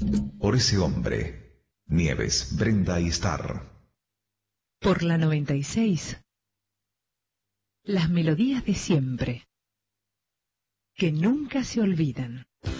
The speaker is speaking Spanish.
Por ese hombre. Nieves, Brenda y Star. Por la 96. Las melodías de siempre, que nunca se olvidan.